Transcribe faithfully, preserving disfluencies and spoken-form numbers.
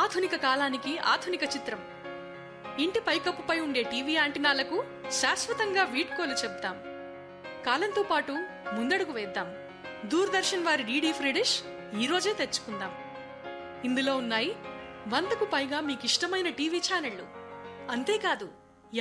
ఆధునిక కాలానికి ఆధునిక చిత్రం. ఇంటి పైకప్పుపై ఉండే టీవీ యాంటినాలకు శాశ్వతంగా వీడ్కోలు చెప్తాం. కాలంతో పాటు ముందడుగు వేద్దాం. దూరదర్శన్ వారి డీడీ ఫ్రీ డిష్ ఈ రోజే తెచ్చుకుందాం. ఇందులో ఉన్నాయి వందకు పైగా మీకిష్టమైన టీవీ ఛానళ్లు. అంతేకాదు